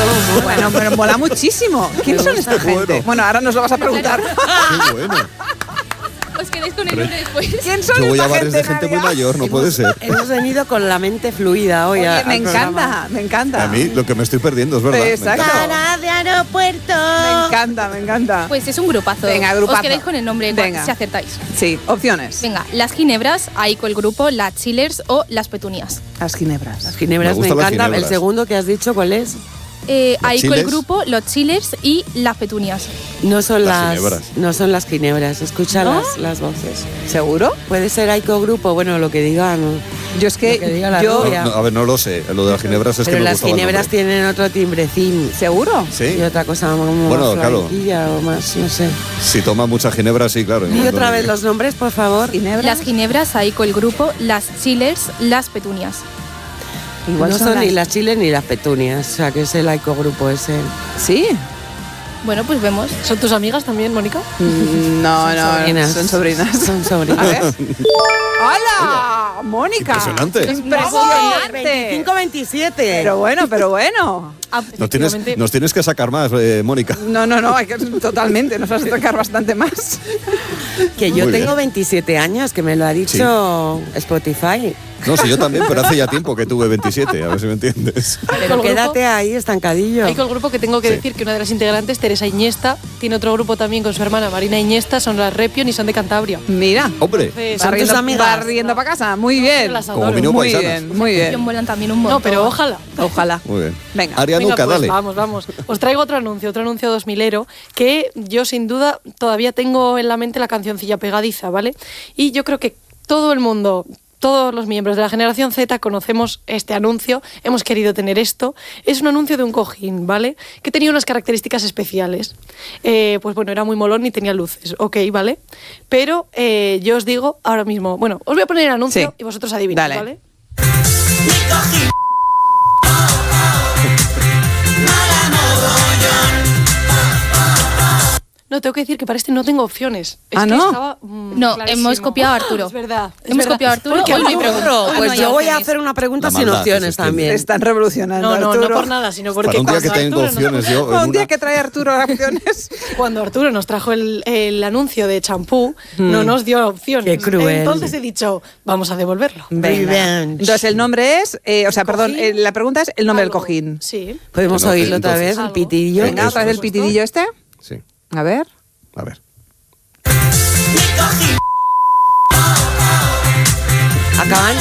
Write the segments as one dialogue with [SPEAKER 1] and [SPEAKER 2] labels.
[SPEAKER 1] todo.
[SPEAKER 2] Bueno, pero mola muchísimo. ¿Quién son esta gente? Bueno, ahora nos lo vas a preguntar.
[SPEAKER 3] Qué bueno.
[SPEAKER 4] Os quedéis con el nombre después.
[SPEAKER 2] ¿Quién son
[SPEAKER 3] Yo voy a
[SPEAKER 2] esta
[SPEAKER 3] bares de gente muy
[SPEAKER 2] Nadia?
[SPEAKER 3] mayor, no puede ser.
[SPEAKER 1] Hemos venido con la mente fluida hoy.
[SPEAKER 2] Oye, me
[SPEAKER 1] al programa.
[SPEAKER 2] encanta, me encanta.
[SPEAKER 3] A mí lo que me estoy perdiendo es verdad. me
[SPEAKER 2] Exacto.
[SPEAKER 3] encanta.
[SPEAKER 1] Cara de aeropuerto.
[SPEAKER 2] Me encanta, me encanta.
[SPEAKER 4] Pues es un grupazo.
[SPEAKER 2] Venga, grupazo.
[SPEAKER 4] Os quedáis con el nombre
[SPEAKER 2] Venga.
[SPEAKER 4] si acertáis.
[SPEAKER 2] Sí, opciones.
[SPEAKER 4] Venga, las ginebras, ahí con el grupo, las chillers o las petunias.
[SPEAKER 2] Las ginebras.
[SPEAKER 1] Las ginebras
[SPEAKER 3] Me
[SPEAKER 1] me
[SPEAKER 3] gustan las
[SPEAKER 1] encantan.
[SPEAKER 3] ginebras.
[SPEAKER 1] El segundo que has dicho, ¿cuál es?
[SPEAKER 4] Ahí con el
[SPEAKER 3] chillers?
[SPEAKER 4] grupo, los chillers y las petunias.
[SPEAKER 1] No son
[SPEAKER 3] Las
[SPEAKER 1] las,
[SPEAKER 3] ginebras.
[SPEAKER 1] no son las ginebras. Escucha
[SPEAKER 4] ¿No?
[SPEAKER 1] las voces.
[SPEAKER 2] ¿Seguro?
[SPEAKER 1] Puede ser Aiko Grupo, bueno, lo que digan.
[SPEAKER 2] Yo es
[SPEAKER 1] Lo que diga la
[SPEAKER 2] yo...
[SPEAKER 1] rubia.
[SPEAKER 3] No, a ver, no lo sé. Lo de las ginebras es
[SPEAKER 1] Pero
[SPEAKER 3] que me
[SPEAKER 1] las
[SPEAKER 3] gustaba el
[SPEAKER 1] ginebras
[SPEAKER 3] nombre.
[SPEAKER 1] tienen otro timbrecín.
[SPEAKER 2] ¿Seguro?
[SPEAKER 3] Sí.
[SPEAKER 1] Y otra cosa como
[SPEAKER 3] Bueno,
[SPEAKER 1] más
[SPEAKER 3] claro.
[SPEAKER 1] flamenquilla o más, no sé.
[SPEAKER 3] Si toma mucha ginebra, sí, claro.
[SPEAKER 1] Y otra vez los nombres, por favor.
[SPEAKER 2] ¿Ginebras?
[SPEAKER 4] Las ginebras, ahí con el grupo, las chillers, las petunias.
[SPEAKER 2] Igual
[SPEAKER 1] no
[SPEAKER 2] son
[SPEAKER 1] son ni
[SPEAKER 2] las-
[SPEAKER 1] las chiles ni las petunias, o sea que es el Aiko Grupo ese.
[SPEAKER 2] Sí.
[SPEAKER 4] Bueno, pues vemos.
[SPEAKER 5] ¿Son tus amigas también, Mónica?
[SPEAKER 2] No, no,
[SPEAKER 1] sobrinas.
[SPEAKER 2] son sobrinas.
[SPEAKER 1] Son
[SPEAKER 2] A
[SPEAKER 1] sobrinas.
[SPEAKER 2] ver. ¡Hola! mónica.
[SPEAKER 3] Impresionante.
[SPEAKER 2] Impresionante.
[SPEAKER 1] 25-27.
[SPEAKER 2] Pero bueno.
[SPEAKER 3] Nos tienes que sacar más, Mónica.
[SPEAKER 2] No, hay que, totalmente, nos vas a sacar bastante más.
[SPEAKER 1] Que yo
[SPEAKER 3] Muy
[SPEAKER 1] tengo
[SPEAKER 3] bien.
[SPEAKER 1] 27 años, que me lo ha dicho Spotify.
[SPEAKER 3] No, sí, yo también, pero hace ya tiempo que tuve 27, a ver si me entiendes.
[SPEAKER 1] Pero
[SPEAKER 5] el
[SPEAKER 1] quédate
[SPEAKER 5] grupo-
[SPEAKER 1] ahí, estancadillo.
[SPEAKER 5] Hay con el grupo que tengo que
[SPEAKER 3] Sí.
[SPEAKER 5] decir que una de las integrantes, Teresa Iñesta, tiene otro grupo también con su hermana Marina Iñesta, son las Repion y son de Cantabria.
[SPEAKER 2] Mira.
[SPEAKER 3] Hombre,
[SPEAKER 5] Entonces,
[SPEAKER 1] ¿Son tus amigas?
[SPEAKER 2] Va riendo para casa. Muy bien.
[SPEAKER 5] las
[SPEAKER 3] como
[SPEAKER 5] adoro.
[SPEAKER 3] mínimo
[SPEAKER 2] Muy
[SPEAKER 3] paisanas.
[SPEAKER 2] bien, muy bien.
[SPEAKER 4] Vuelan también un montón.
[SPEAKER 5] No, pero ojalá.
[SPEAKER 2] Ojalá.
[SPEAKER 3] Muy bien.
[SPEAKER 2] Venga.
[SPEAKER 3] Arianuca,
[SPEAKER 5] Venga, pues,
[SPEAKER 3] dale.
[SPEAKER 5] vamos. Os traigo otro anuncio 2000ero, que yo sin duda todavía tengo en la mente la cancioncilla pegadiza, ¿vale? Y yo creo que todo el mundo, todos los miembros de la generación Z conocemos este anuncio, hemos querido tener esto. Es un anuncio de un cojín, ¿vale? Que tenía unas características especiales. Pues bueno, era muy molón y tenía luces, ok, ¿vale? Pero yo os digo ahora mismo, bueno, os voy a poner el anuncio
[SPEAKER 2] Sí.
[SPEAKER 5] y vosotros adivinad,
[SPEAKER 2] Dale.
[SPEAKER 5] ¿vale? No, tengo que decir que para este no tengo opciones. Es
[SPEAKER 2] Ah,
[SPEAKER 5] que
[SPEAKER 2] ¿no?
[SPEAKER 5] estaba,
[SPEAKER 4] No,
[SPEAKER 5] clarísimo.
[SPEAKER 4] hemos copiado a Arturo.
[SPEAKER 5] Es verdad.
[SPEAKER 4] Hemos copiado a Arturo.
[SPEAKER 5] Porque
[SPEAKER 4] Hoy no hay
[SPEAKER 5] Arturo-
[SPEAKER 4] pregunta. Hoy no
[SPEAKER 1] Pues
[SPEAKER 4] hay
[SPEAKER 1] yo voy a
[SPEAKER 4] opciones.
[SPEAKER 1] hacer una pregunta
[SPEAKER 3] La
[SPEAKER 1] sin
[SPEAKER 3] maldad
[SPEAKER 1] opciones
[SPEAKER 3] existe.
[SPEAKER 1] también.
[SPEAKER 2] Te están revolucionando,
[SPEAKER 5] No,
[SPEAKER 2] Arturo.
[SPEAKER 5] no por nada, sino porque
[SPEAKER 3] Para un día que
[SPEAKER 5] cuando
[SPEAKER 3] tengo
[SPEAKER 5] Arturo nos-
[SPEAKER 3] opciones yo.
[SPEAKER 2] Un
[SPEAKER 3] en
[SPEAKER 2] día
[SPEAKER 3] una-
[SPEAKER 2] que trae Arturo opciones.
[SPEAKER 5] Cuando Arturo nos trajo el anuncio de champú, no nos dio opciones.
[SPEAKER 1] Qué cruel.
[SPEAKER 5] Entonces he dicho, vamos a devolverlo.
[SPEAKER 2] Venga. Entonces el nombre es, perdón,
[SPEAKER 5] Cojín.
[SPEAKER 2] la pregunta es el nombre
[SPEAKER 5] Algo.
[SPEAKER 2] del cojín.
[SPEAKER 5] Sí.
[SPEAKER 1] Podemos
[SPEAKER 3] Que no,
[SPEAKER 1] oírlo otra
[SPEAKER 3] entonces-
[SPEAKER 1] vez, el
[SPEAKER 5] Algo.
[SPEAKER 1] pitidillo.
[SPEAKER 2] Venga, otra vez el
[SPEAKER 5] por supuesto.
[SPEAKER 2] pitidillo este.
[SPEAKER 3] Sí,
[SPEAKER 2] A ver.
[SPEAKER 3] a ver.
[SPEAKER 1] Acaban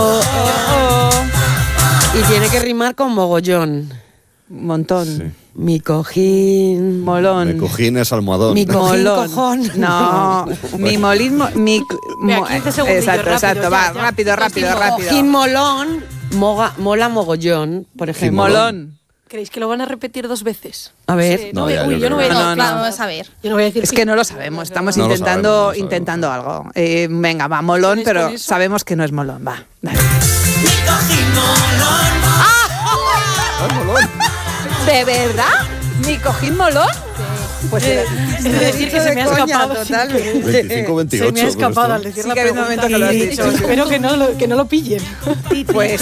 [SPEAKER 1] y tiene que rimar con mogollón.
[SPEAKER 2] Un montón.
[SPEAKER 3] Sí.
[SPEAKER 1] Mi cojín.
[SPEAKER 2] Molón.
[SPEAKER 3] Me cojines almohadón.
[SPEAKER 1] Mi cojín,
[SPEAKER 2] Molón.
[SPEAKER 1] cojón.
[SPEAKER 2] No, mi molín,
[SPEAKER 5] Vea, 15 segundillos,
[SPEAKER 2] exacto,
[SPEAKER 5] rápido,
[SPEAKER 2] va,
[SPEAKER 5] ya.
[SPEAKER 2] rápido.
[SPEAKER 1] Cojín molón, mola mogollón, por ejemplo.
[SPEAKER 2] Molón.
[SPEAKER 5] ¿Creéis que lo van a repetir dos veces?
[SPEAKER 1] A ver.
[SPEAKER 5] Sí,
[SPEAKER 3] No,
[SPEAKER 5] no,
[SPEAKER 3] ya,
[SPEAKER 5] uy,
[SPEAKER 3] yo
[SPEAKER 5] yo no
[SPEAKER 3] creo
[SPEAKER 5] voy a
[SPEAKER 3] que
[SPEAKER 2] no.
[SPEAKER 5] decir-
[SPEAKER 4] Vamos a ver.
[SPEAKER 5] Yo no voy a decir
[SPEAKER 2] Es que no lo sabemos, estamos
[SPEAKER 3] No lo
[SPEAKER 2] intentando,
[SPEAKER 3] sabemos, no lo sabemos.
[SPEAKER 2] intentando algo. Venga, va, molón,
[SPEAKER 5] ¿Tenéis
[SPEAKER 2] pero
[SPEAKER 5] con eso?
[SPEAKER 2] sabemos que no es molón, va. Dale.
[SPEAKER 3] ¡Ay, molón!
[SPEAKER 2] ¿De verdad? ¿Mi cojín molón? Pues
[SPEAKER 5] Es decir, que se me ha escapado.
[SPEAKER 1] totalmente.
[SPEAKER 3] 25-28.
[SPEAKER 5] Se me ha escapado al
[SPEAKER 3] con esto.
[SPEAKER 5] decir
[SPEAKER 2] Sí
[SPEAKER 5] la
[SPEAKER 2] que ha habido un
[SPEAKER 5] pregunta
[SPEAKER 2] momento que lo has
[SPEAKER 5] y he
[SPEAKER 2] dicho.
[SPEAKER 5] espero que no lo pillen.
[SPEAKER 2] Pues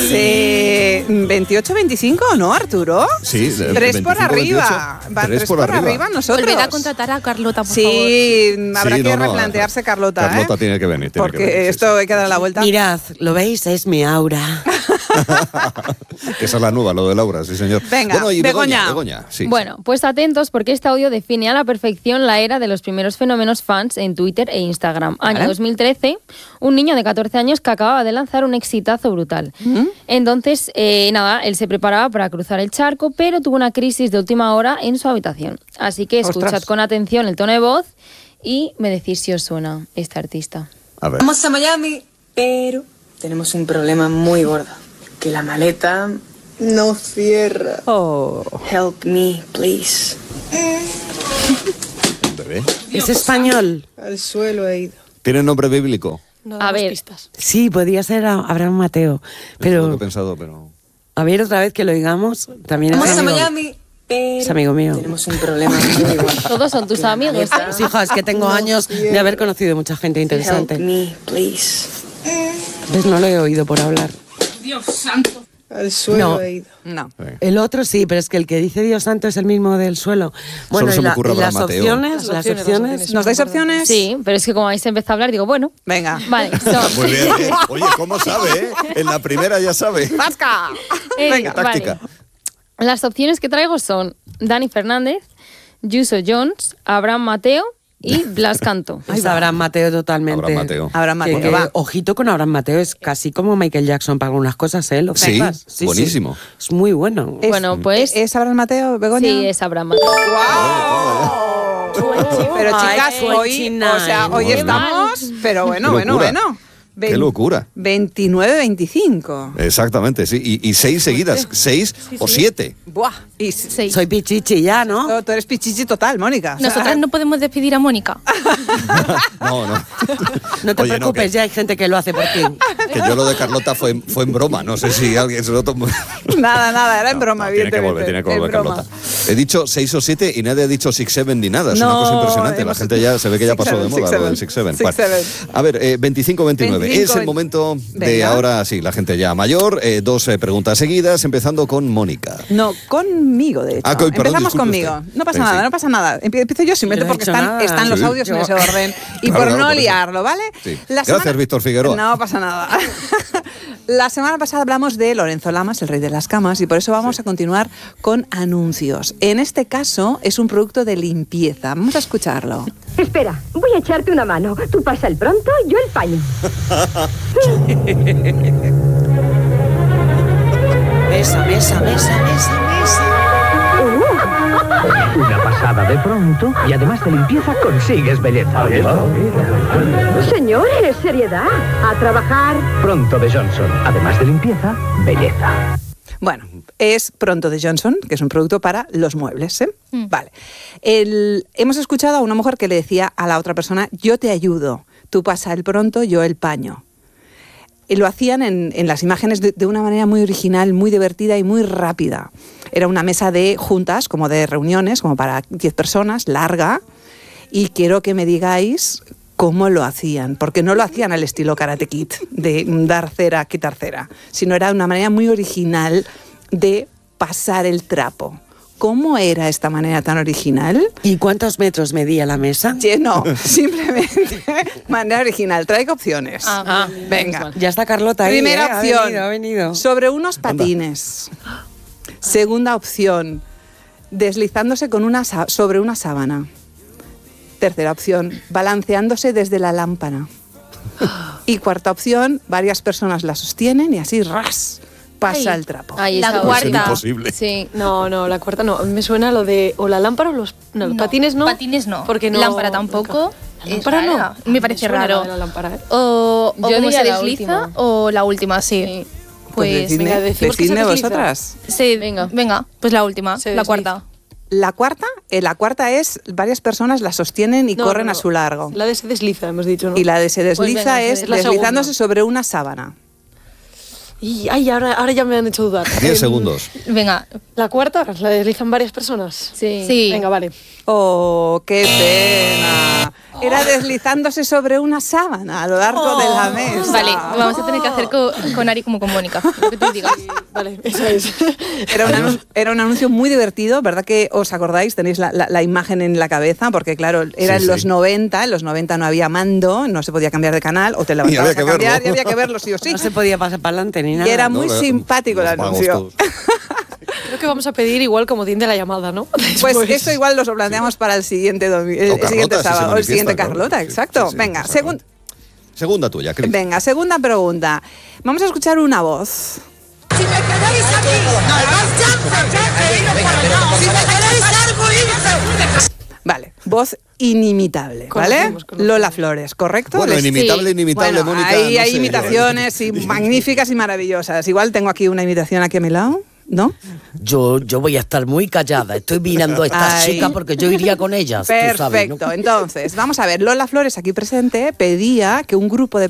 [SPEAKER 2] 28-25, ¿no, Arturo?
[SPEAKER 3] Sí,
[SPEAKER 2] 3 por
[SPEAKER 3] 25-28.
[SPEAKER 2] arriba. Van 3 por arriba nosotros.
[SPEAKER 4] Volved a contratar a Carlota, por
[SPEAKER 2] Sí, habrá
[SPEAKER 3] Sí,
[SPEAKER 2] que
[SPEAKER 3] no, no,
[SPEAKER 2] replantearse Carlota.
[SPEAKER 3] Carlota tiene que venir. tiene
[SPEAKER 2] Porque
[SPEAKER 3] que venir, sí,
[SPEAKER 2] esto hay que darle la vuelta.
[SPEAKER 1] Mirad, ¿lo veis? Es mi aura.
[SPEAKER 3] Que esa es la nueva, lo de Laura, sí, señor.
[SPEAKER 2] Venga,
[SPEAKER 3] bueno, y
[SPEAKER 2] Begoña.
[SPEAKER 3] Begoña, sí.
[SPEAKER 6] Bueno, pues atentos porque este audio define a la perfección la era de los primeros fenómenos fans en Twitter e Instagram.
[SPEAKER 2] Vale.
[SPEAKER 6] Año 2013, un niño de 14 años que acababa de lanzar un exitazo brutal. Entonces, él se preparaba para cruzar el charco, pero tuvo una crisis de última hora en su habitación. Así que escuchad
[SPEAKER 2] Ostras.
[SPEAKER 6] con atención el tono de voz y me decís si os suena este artista.
[SPEAKER 3] A ver.
[SPEAKER 7] Vamos a Miami, pero tenemos un problema muy gordo. Que la maleta no cierra.
[SPEAKER 2] Oh.
[SPEAKER 7] Help me, please.
[SPEAKER 3] Bebé.
[SPEAKER 1] ¿Es español?
[SPEAKER 7] Al suelo he ido.
[SPEAKER 3] ¿Tiene nombre bíblico?
[SPEAKER 5] No
[SPEAKER 6] A
[SPEAKER 5] damos
[SPEAKER 6] ver.
[SPEAKER 5] pistas.
[SPEAKER 1] Sí, podría ser Abraham Mateo.
[SPEAKER 3] Es lo que he
[SPEAKER 1] Pero,
[SPEAKER 3] pensado, pero...
[SPEAKER 1] a ver, otra vez que lo oigamos. También es
[SPEAKER 7] Vamos a
[SPEAKER 1] amigo.
[SPEAKER 7] Miami, pero
[SPEAKER 1] Es amigo mío.
[SPEAKER 7] tenemos un problema muy gordo.
[SPEAKER 6] Todos son tus amigos.
[SPEAKER 1] Sí, hija, es que tengo años de haber conocido mucha gente
[SPEAKER 7] Help
[SPEAKER 1] interesante.
[SPEAKER 7] me, please.
[SPEAKER 1] ¿Ves? No lo he oído por hablar.
[SPEAKER 7] Al suelo
[SPEAKER 1] No.
[SPEAKER 7] he ido.
[SPEAKER 2] No.
[SPEAKER 1] El otro sí, pero es que el que dice Dios santo es el mismo del suelo. Bueno,
[SPEAKER 3] se me ocurre
[SPEAKER 1] y las
[SPEAKER 3] Abraham Mateo.
[SPEAKER 1] opciones, las opciones.
[SPEAKER 2] ¿Nos dais opciones?
[SPEAKER 6] Sí, pero es que como habéis empezado a hablar, digo, bueno.
[SPEAKER 2] Venga.
[SPEAKER 6] Vale, son.
[SPEAKER 3] Muy bien, ¿eh? Oye, ¿cómo sabe, eh? En la primera ya sabe.
[SPEAKER 2] ¡Pasca!
[SPEAKER 6] Venga,
[SPEAKER 3] táctica.
[SPEAKER 6] Las opciones que traigo son Dani Fernández, Yuso Jones, Abraham Mateo y Blas Canto.
[SPEAKER 1] Es Abraham Mateo totalmente.
[SPEAKER 3] Abraham Mateo.
[SPEAKER 2] Abraham Mateo,
[SPEAKER 1] Que,
[SPEAKER 2] va.
[SPEAKER 1] ojito con Abraham Mateo, es casi como Michael Jackson para algunas cosas, ¿eh? ¿Lo
[SPEAKER 3] Sí,
[SPEAKER 1] sepas?
[SPEAKER 3] buenísimo.
[SPEAKER 1] Es muy bueno.
[SPEAKER 6] Bueno, pues
[SPEAKER 2] ¿Es Abraham Mateo, Begoña?
[SPEAKER 6] sí, es Abraham Mateo.
[SPEAKER 2] Pero chicas,
[SPEAKER 1] Ay,
[SPEAKER 2] hoy, o sea, hoy
[SPEAKER 1] Qué
[SPEAKER 2] estamos, pero bueno,
[SPEAKER 3] Qué
[SPEAKER 2] bueno,
[SPEAKER 3] locura.
[SPEAKER 2] bueno.
[SPEAKER 3] Qué locura.
[SPEAKER 2] 29-25.
[SPEAKER 3] Exactamente, sí. Y 6 seguidas, 6 o 7.
[SPEAKER 2] Buah. Y
[SPEAKER 6] Sí.
[SPEAKER 1] Soy pichichi ya, ¿no?
[SPEAKER 2] tú eres pichichi total, Mónica. O sea,
[SPEAKER 4] Nosotras no podemos despedir a Mónica.
[SPEAKER 3] No, no.
[SPEAKER 1] No te
[SPEAKER 3] Oye,
[SPEAKER 1] preocupes, ya hay gente que lo hace por ti.
[SPEAKER 3] Que yo lo de Carlota fue en broma. No sé si alguien se lo tomó.
[SPEAKER 2] Nada, era en broma,
[SPEAKER 3] Tiene que volver,
[SPEAKER 2] evidentemente. En broma.
[SPEAKER 3] Carlota. He dicho 6 o 7 y nadie ha dicho 6-7 ni nada. Es una
[SPEAKER 2] No,
[SPEAKER 3] cosa impresionante. La
[SPEAKER 2] hemos-
[SPEAKER 3] gente ya se ve que ya pasó de
[SPEAKER 2] 6-7,
[SPEAKER 3] moda lo del 6-7. Bueno,
[SPEAKER 2] 6-7.
[SPEAKER 3] a ver, 25-29. Es el momento de
[SPEAKER 2] Venga.
[SPEAKER 3] ahora, sí, la gente ya mayor. 2 preguntas seguidas, empezando con Mónica.
[SPEAKER 2] No, conmigo, de hecho.
[SPEAKER 3] Ah, perdón,
[SPEAKER 2] Empezamos
[SPEAKER 3] disculpe
[SPEAKER 2] conmigo.
[SPEAKER 3] usted.
[SPEAKER 2] No pasa
[SPEAKER 3] Sí,
[SPEAKER 2] nada,
[SPEAKER 3] sí.
[SPEAKER 2] no pasa nada. Empiezo yo simplemente
[SPEAKER 1] Yo no he
[SPEAKER 2] porque
[SPEAKER 1] hecho
[SPEAKER 2] están,
[SPEAKER 1] nada.
[SPEAKER 2] están los
[SPEAKER 3] Sí.
[SPEAKER 2] audios en ese orden. Y
[SPEAKER 3] Claro,
[SPEAKER 2] por
[SPEAKER 3] claro,
[SPEAKER 2] no
[SPEAKER 3] por eso.
[SPEAKER 2] liarlo, ¿vale?
[SPEAKER 3] Sí.
[SPEAKER 2] La
[SPEAKER 3] Gracias,
[SPEAKER 2] semana-
[SPEAKER 3] Víctor Figueroa.
[SPEAKER 2] No pasa nada. La semana pasada hablamos de Lorenzo Lamas, el rey de las camas, y por eso vamos a continuar con anuncios. En este caso es un producto de limpieza. Vamos a escucharlo.
[SPEAKER 8] Espera, voy a echarte una mano. Tú pasa el pronto, yo el paño.
[SPEAKER 1] Mesa.
[SPEAKER 9] Una pasada de pronto y además de limpieza consigues belleza.
[SPEAKER 8] Señores, seriedad. A trabajar.
[SPEAKER 9] Pronto de Johnson, además de limpieza, belleza.
[SPEAKER 2] Bueno, es Pronto de Johnson, que es un producto para los muebles, ¿eh? Vale. Hemos escuchado a una mujer que le decía a la otra persona, yo te ayudo, tú pasa el pronto, yo el paño. Y lo hacían en las imágenes de una manera muy original, muy divertida y muy rápida. Era una mesa de juntas, como de reuniones, como para 10 personas, larga, y quiero que me digáis cómo lo hacían, porque no lo hacían al estilo Karate Kid, de dar cera, quitar cera, sino era una manera muy original de pasar el trapo. ¿Cómo era esta manera tan original?
[SPEAKER 1] ¿Y cuántos metros medía la mesa?
[SPEAKER 2] No, simplemente manera original. Traigo opciones. Venga.
[SPEAKER 1] Ya está Carlota ahí.
[SPEAKER 2] Primera opción,
[SPEAKER 1] Ha venido.
[SPEAKER 2] sobre unos patines. Segunda opción, deslizándose sobre una sábana. Tercera opción, balanceándose desde la lámpara. Y cuarta opción, varias personas la sostienen y así ras pasa el trapo.
[SPEAKER 6] Ahí
[SPEAKER 4] La
[SPEAKER 6] está.
[SPEAKER 4] cuarta.
[SPEAKER 3] Es imposible.
[SPEAKER 6] Sí.
[SPEAKER 5] No, la cuarta no. Me suena lo de o la lámpara o los patines no.
[SPEAKER 4] Patines no.
[SPEAKER 5] Porque no.
[SPEAKER 4] Lámpara tampoco.
[SPEAKER 5] La lámpara no.
[SPEAKER 4] rara. Me parece
[SPEAKER 5] suena
[SPEAKER 4] raro.
[SPEAKER 5] lo de la lámpara, ¿eh?
[SPEAKER 4] O
[SPEAKER 6] Yo
[SPEAKER 4] como
[SPEAKER 6] diría
[SPEAKER 4] se
[SPEAKER 6] la
[SPEAKER 4] desliza
[SPEAKER 6] última.
[SPEAKER 4] o la última, sí. Pues
[SPEAKER 5] venga, decimos que se
[SPEAKER 2] decidme
[SPEAKER 5] desliza.
[SPEAKER 2] vosotras.
[SPEAKER 4] sí,
[SPEAKER 6] Venga.
[SPEAKER 4] venga, pues la última,
[SPEAKER 5] Se
[SPEAKER 4] la
[SPEAKER 5] desliza.
[SPEAKER 4] cuarta.
[SPEAKER 2] La cuarta es varias personas la sostienen y
[SPEAKER 5] No,
[SPEAKER 2] corren
[SPEAKER 5] no,
[SPEAKER 2] a su largo.
[SPEAKER 5] La de se desliza, hemos dicho, ¿no?
[SPEAKER 2] Y la de se desliza
[SPEAKER 6] venga,
[SPEAKER 2] es
[SPEAKER 5] es la
[SPEAKER 2] deslizándose
[SPEAKER 5] segunda.
[SPEAKER 2] sobre una sábana.
[SPEAKER 5] Y ay, ahora ya me han hecho dudar.
[SPEAKER 3] 10 segundos.
[SPEAKER 4] Venga,
[SPEAKER 5] La cuarta la deslizan varias personas.
[SPEAKER 6] Sí.
[SPEAKER 4] sí.
[SPEAKER 5] Venga, vale.
[SPEAKER 2] ¡Oh, qué pena! Era deslizándose sobre una sábana a lo largo de la mesa.
[SPEAKER 4] Vale, vamos a tener que hacer con Ari como con Mónica, lo que tú digas.
[SPEAKER 5] Vale, esa es.
[SPEAKER 2] Era un anuncio muy divertido, ¿verdad que os acordáis? Tenéis la imagen en la cabeza, porque claro, era
[SPEAKER 3] Sí,
[SPEAKER 2] en los
[SPEAKER 3] sí.
[SPEAKER 2] 90, en los 90 no había mando, no se podía cambiar de canal, o te
[SPEAKER 3] había
[SPEAKER 2] levantabas
[SPEAKER 3] que
[SPEAKER 2] a cambiar
[SPEAKER 3] verlo.
[SPEAKER 2] y había que verlo sí o sí.
[SPEAKER 1] No se podía pasar para adelante ni nada.
[SPEAKER 2] Y era
[SPEAKER 3] No,
[SPEAKER 2] muy
[SPEAKER 3] no,
[SPEAKER 2] simpático el
[SPEAKER 3] nos vamos
[SPEAKER 2] anuncio.
[SPEAKER 3] todos.
[SPEAKER 5] Creo que vamos a pedir igual como tiende la llamada, ¿no?
[SPEAKER 2] Pues
[SPEAKER 5] Después.
[SPEAKER 2] eso igual lo planteamos para el siguiente,
[SPEAKER 3] Carlota,
[SPEAKER 2] siguiente
[SPEAKER 3] si se
[SPEAKER 2] sábado, o el siguiente
[SPEAKER 3] manifiesta, claro.
[SPEAKER 2] Carlota,
[SPEAKER 3] Sí,
[SPEAKER 2] exacto.
[SPEAKER 3] sí, sí,
[SPEAKER 2] Venga,
[SPEAKER 3] exacto. Segunda tuya, Cris.
[SPEAKER 2] Venga, segunda pregunta. Vamos a escuchar una voz. Vale, voz inimitable, ¿vale?
[SPEAKER 5] Conocemos.
[SPEAKER 2] Lola Flores, ¿correcto?
[SPEAKER 3] Bueno,
[SPEAKER 2] Les-
[SPEAKER 3] inimitable,
[SPEAKER 2] Bueno,
[SPEAKER 3] Mónica.
[SPEAKER 2] ahí
[SPEAKER 3] no
[SPEAKER 2] hay
[SPEAKER 3] sé,
[SPEAKER 2] imitaciones y magníficas y maravillosas. Igual tengo aquí una imitación aquí a mi lado, ¿no?
[SPEAKER 10] Yo voy a estar muy callada. Estoy mirando a estas
[SPEAKER 2] Ay.
[SPEAKER 10] chicas porque yo iría con ellas. tú sabes, ¿no?
[SPEAKER 2] Perfecto. Entonces, vamos a ver. Lola Flores, aquí presente, pedía que un grupo de